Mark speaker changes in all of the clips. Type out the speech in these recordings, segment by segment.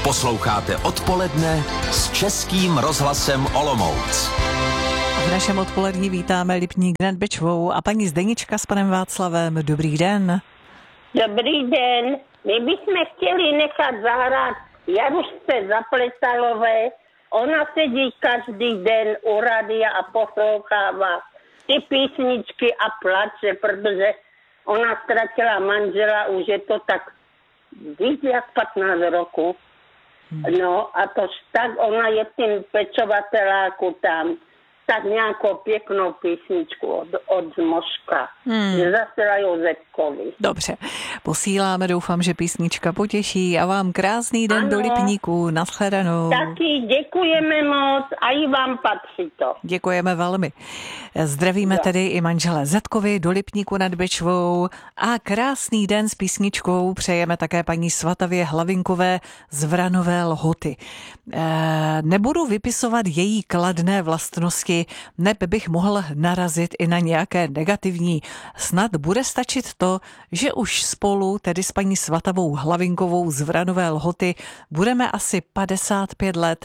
Speaker 1: Posloucháte Odpoledne s Českým rozhlasem Olomouc.
Speaker 2: V našem odpolední vítáme Lipník nad Bečvou a paní Zdenička s panem Václavem. Dobrý den.
Speaker 3: Dobrý den. My bychom chtěli nechat zahrát Jarušce Zapletalové. Ona sedí každý den u radia a poslouchává ty písničky a plače, protože ona ztratila manžela, už je to tak víc jak 15 roku. No a to tak ona je v tým pečovateláku tam. Tak nějakou pěknou písničku od Moška. Zasílají Zetkovi.
Speaker 2: Dobře, posíláme, doufám, že písnička potěší a vám krásný den do Lipníku. Nashledanou.
Speaker 3: Taky děkujeme moc a i vám patří to.
Speaker 2: Děkujeme velmi. Zdravíme tedy i manžele Zetkovi do Lipníku nad Bečvou a krásný den s písničkou přejeme také paní Svatavě Hlavinkové z Vranové Lhoty. Nebudu vypisovat její kladné vlastnosti, neb bych mohl narazit i na nějaké negativní. Snad bude stačit to, že už spolu, tedy s paní Svatavou Hlavinkovou z Vranové Lhoty, budeme asi 55 let.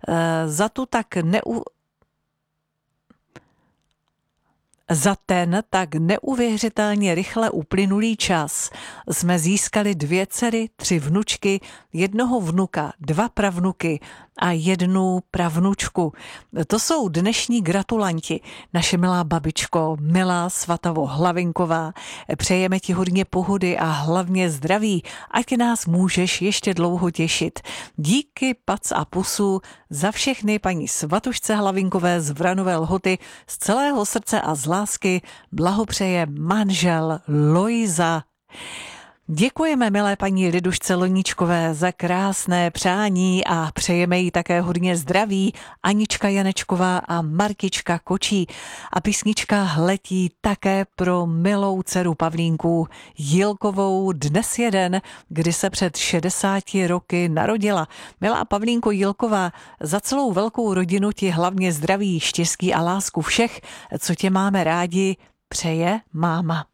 Speaker 2: Za ten tak neuvěřitelně rychle uplynulý čas jsme získali 2 dcery, 3 vnučky, 1 vnuka, 2 pravnuky a 1 pravnučku. To jsou dnešní gratulanti. Naše milá babičko, milá Svatavo Hlavinková, přejeme ti hodně pohody a hlavně zdraví, ať nás můžeš ještě dlouho těšit. Díky pac a pusu za všechny paní Svatušce Hlavinkové z Vranové Lhoty z celého srdce a z lásky blahopřeje manžel Lojza. Děkujeme milé paní Lidušce Loníčkové za krásné přání a přejeme jí také hodně zdraví. Anička Janečková a Markička Kočí. A písnička letí také pro milou dceru Pavlínku Jilkovou dnes je den, kdy se před 60 roky narodila. Milá Pavlínko Jilková, za celou velkou rodinu ti hlavně zdraví, štěstí a lásku všech, co tě máme rádi, přeje máma.